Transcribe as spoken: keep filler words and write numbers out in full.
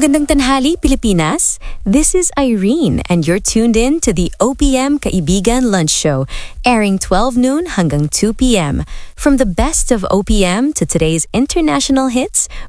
Magandang tanghali, Pilipinas. This is Irene, and you're tuned in to the O P M Kaibigan Lunch Show, airing twelve noon hanggang two p m. From the best of O P M to today's international hits,